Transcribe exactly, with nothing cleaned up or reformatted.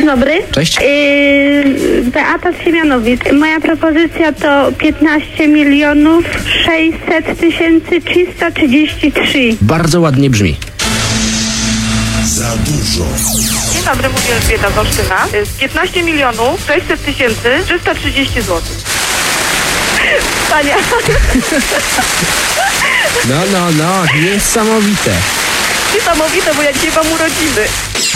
dobry. Cześć. Yy, Beata z Siemianowic. Moja propozycja to piętnaście milionów sześćset tysięcy trzysta trzydzieści trzy. Bardzo ładnie brzmi. Za dużo. Dzień dobry, mówię Elżbieta z Olsztyna. piętnaście milionów sześćset tysięcy trzysta trzydzieści złotych. Panie. No, no, no, niesamowite. Niesamowite, bo ja dzisiaj mam urodziny.